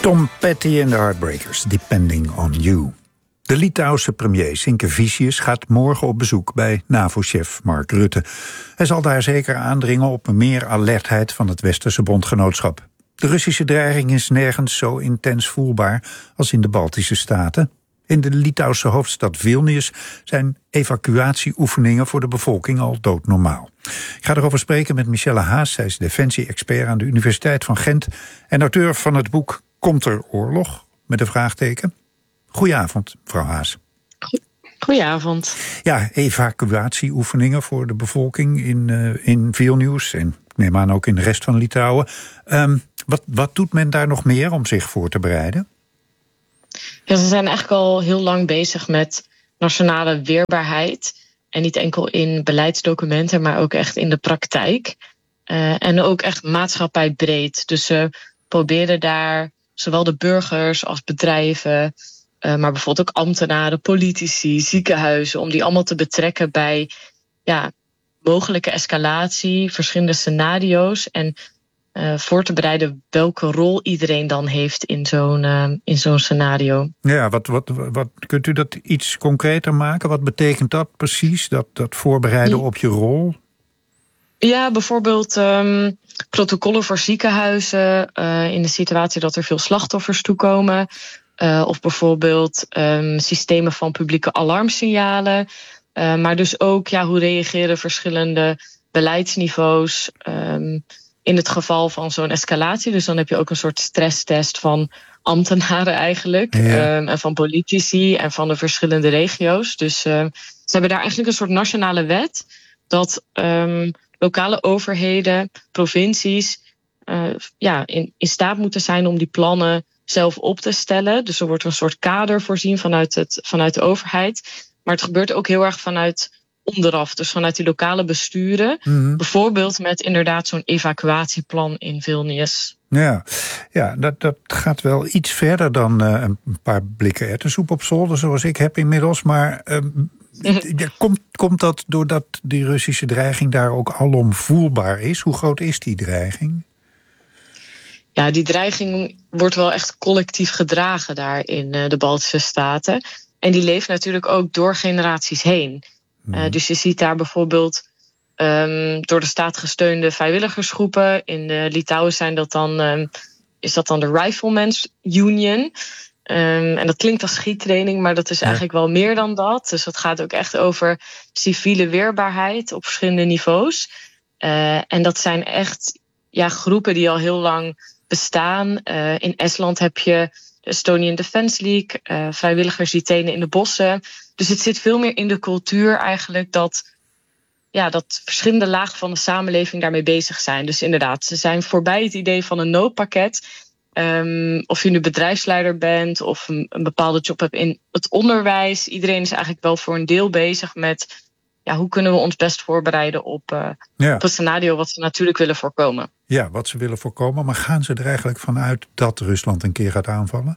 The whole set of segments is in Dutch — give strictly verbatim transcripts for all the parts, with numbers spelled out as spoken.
Tom Petty en de Heartbreakers, Depending on You. De Litouwse premier Sinkevičius gaat morgen op bezoek bij NAVO-chef Mark Rutte. Hij zal daar zeker aandringen op meer alertheid van het Westerse bondgenootschap. De Russische dreiging is nergens zo intens voelbaar als in de Baltische staten. In de Litouwse hoofdstad Vilnius zijn evacuatieoefeningen voor de bevolking al doodnormaal. Ik ga erover spreken met Michelle Haas. Zij is defensie-expert aan de Universiteit van Gent en auteur van het boek Komt er oorlog? Met een vraagteken. Goedenavond, mevrouw Haas. Goedenavond. Ja, evacuatieoefeningen voor de bevolking in, uh, in Vilnius en ik neem aan ook in de rest van Litouwen. Um, wat, wat doet men daar nog meer om zich voor te bereiden? Ja, ze zijn eigenlijk al heel lang bezig met nationale weerbaarheid. En niet enkel in beleidsdocumenten, maar ook echt in de praktijk. Uh, en ook echt maatschappijbreed. Dus ze proberen daar zowel de burgers als bedrijven, uh, maar bijvoorbeeld ook ambtenaren, politici, ziekenhuizen, om die allemaal te betrekken bij ja, mogelijke escalatie, verschillende scenario's en uh, voor te bereiden welke rol iedereen dan heeft in zo'n, uh, in zo'n scenario. Ja, wat, wat, wat, kunt u dat iets concreter maken? Wat betekent dat precies, dat, dat voorbereiden op je rol? Ja, bijvoorbeeld um, protocollen voor ziekenhuizen uh, in de situatie dat er veel slachtoffers toekomen. Uh, of bijvoorbeeld um, systemen van publieke alarmsignalen. Uh, maar dus ook ja, hoe reageren verschillende beleidsniveaus um, in het geval van zo'n escalatie. Dus dan heb je ook een soort stresstest van ambtenaren eigenlijk. Ja. Um, en van politici en van de verschillende regio's. Dus uh, ze hebben daar eigenlijk een soort nationale wet dat Um, lokale overheden, provincies, uh, ja, in, in staat moeten zijn om die plannen zelf op te stellen. Dus er wordt een soort kader voorzien vanuit, het, vanuit de overheid. Maar het gebeurt ook heel erg vanuit onderaf, dus vanuit die lokale besturen. Mm-hmm. Bijvoorbeeld met inderdaad zo'n evacuatieplan in Vilnius. Ja, ja dat, dat gaat wel iets verder dan uh, een paar blikken erwtensoep op zolder, zoals ik heb inmiddels. Maar Uh, Ja, komt, komt dat doordat die Russische dreiging daar ook alom voelbaar is? Hoe groot is die dreiging? Ja, die dreiging wordt wel echt collectief gedragen daar in de Baltische Staten. En die leeft natuurlijk ook door generaties heen. Hmm. Uh, dus je ziet daar bijvoorbeeld um, door de staat gesteunde vrijwilligersgroepen. In de Litouwen zijn dat dan, um, is dat dan de Riflemen's Union. Um, en dat klinkt als schiettraining, maar dat is eigenlijk ja. wel meer dan dat. Dus dat gaat ook echt over civiele weerbaarheid op verschillende niveaus. Uh, en dat zijn echt ja, groepen die al heel lang bestaan. Uh, in Estland heb je de Estonian Defence League, uh, vrijwilligers die trainen in de bossen. Dus het zit veel meer in de cultuur eigenlijk dat, ja, dat verschillende lagen van de samenleving daarmee bezig zijn. Dus inderdaad, ze zijn voorbij het idee van een noodpakket. Um, of je nu bedrijfsleider bent of een, een bepaalde job hebt in het onderwijs. Iedereen is eigenlijk wel voor een deel bezig met ja, hoe kunnen we ons best voorbereiden op, uh, ja. op een scenario wat ze natuurlijk willen voorkomen. Ja, wat ze willen voorkomen. Maar gaan ze er eigenlijk vanuit dat Rusland een keer gaat aanvallen?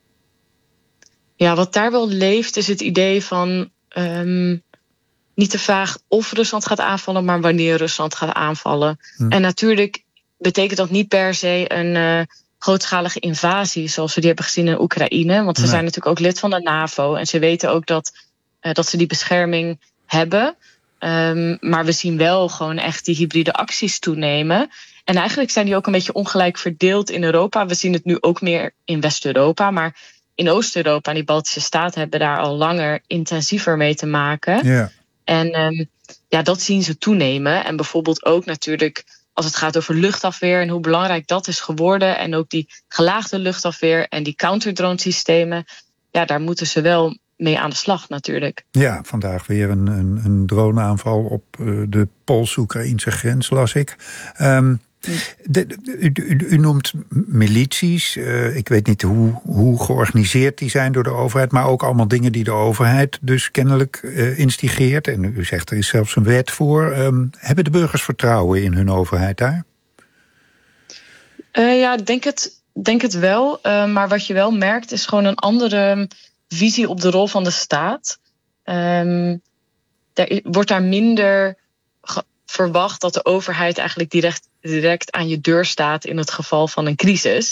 Ja, wat daar wel leeft is het idee van Um, niet de vraag of Rusland gaat aanvallen, maar wanneer Rusland gaat aanvallen. Hm. En natuurlijk betekent dat niet per se een Uh, grootschalige invasie, zoals we die hebben gezien in Oekraïne. Want ze nee. zijn natuurlijk ook lid van de NAVO. En ze weten ook dat, uh, dat ze die bescherming hebben. Um, maar we zien wel gewoon echt die hybride acties toenemen. En eigenlijk zijn die ook een beetje ongelijk verdeeld in Europa. We zien het nu ook meer in West-Europa. Maar in Oost-Europa en die Baltische staten hebben daar al langer intensiever mee te maken. Yeah. En um, ja, dat zien ze toenemen. En bijvoorbeeld ook natuurlijk als het gaat over luchtafweer en hoe belangrijk dat is geworden. En ook die gelaagde luchtafweer en die counterdrone systemen. Ja, daar moeten ze wel mee aan de slag natuurlijk. Ja, vandaag weer een, een, een droneaanval op uh, de Pools-Oekraïnse grens, las ik. Um, de, de, u, u, u noemt milities. Uh, ik weet niet hoe, hoe georganiseerd die zijn door de overheid, maar ook allemaal dingen die de overheid dus kennelijk uh, instigeert. En u zegt er is zelfs een wet voor. Um, hebben de burgers vertrouwen in hun overheid daar? Uh, ja, ik denk het, denk het wel. Uh, maar wat je wel merkt is gewoon een andere visie op de rol van de staat. Um, er wordt daar minder ge- verwacht dat de overheid eigenlijk direct, direct aan je deur staat in het geval van een crisis.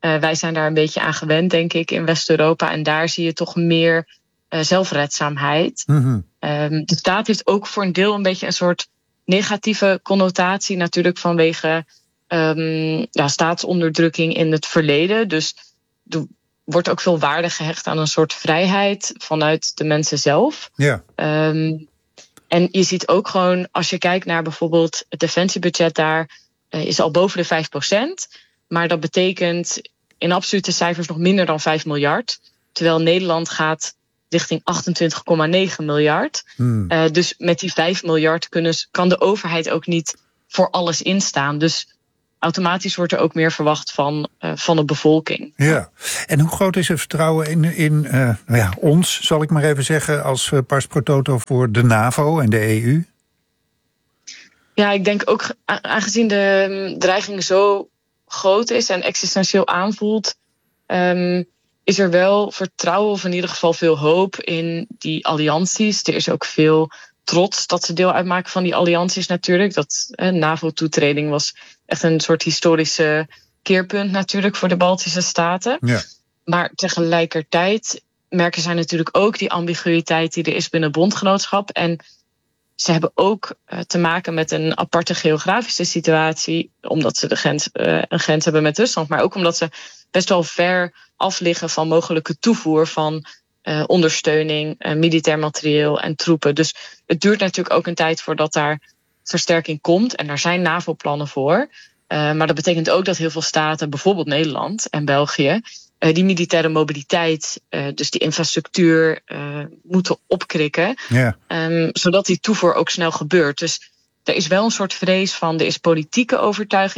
Uh, wij zijn daar een beetje aan gewend, denk ik, in West-Europa. En daar zie je toch meer uh, zelfredzaamheid. Mm-hmm. Um, de staat heeft ook voor een deel een beetje een soort negatieve connotatie, natuurlijk vanwege um, ja, staatsonderdrukking in het verleden. Dus er wordt ook veel waarde gehecht aan een soort vrijheid vanuit de mensen zelf. Ja. Um, en je ziet ook gewoon, als je kijkt naar bijvoorbeeld het defensiebudget daar, uh, is al boven de vijf procent. Maar dat betekent in absolute cijfers nog minder dan vijf miljard. Terwijl Nederland gaat richting achtentwintig komma negen miljard. Hmm. Uh, dus met die vijf miljard kunnen, kan de overheid ook niet voor alles instaan. Dus automatisch wordt er ook meer verwacht van, uh, van de bevolking. Ja, en hoe groot is het vertrouwen in, in uh, nou ja, ons, zal ik maar even zeggen, als uh, pars pro toto voor de NAVO en de E U? Ja, ik denk ook, aangezien de dreiging zo groot is en existentieel aanvoelt, um, is er wel vertrouwen of in ieder geval veel hoop in die allianties. Er is ook veel trots dat ze deel uitmaken van die allianties natuurlijk. Dat eh, NAVO-toetreding was echt een soort historische keerpunt natuurlijk voor de Baltische Staten. Ja. Maar tegelijkertijd merken zij natuurlijk ook die ambiguïteit die er is binnen bondgenootschap. En ze hebben ook uh, te maken met een aparte geografische situatie, omdat ze de grens, uh, een grens hebben met Rusland, maar ook omdat ze best wel ver af liggen van mogelijke toevoer van uh, ondersteuning, uh, militair materieel en troepen. Dus het duurt natuurlijk ook een tijd voordat daar versterking komt. En daar zijn NAVO-plannen voor. Uh, maar dat betekent ook dat heel veel staten, bijvoorbeeld Nederland en België, uh, die militaire mobiliteit, uh, dus die infrastructuur, uh, moeten opkrikken. Ja. Um, zodat die toevoer ook snel gebeurt. Dus er is wel een soort vrees van, er is politieke overtuiging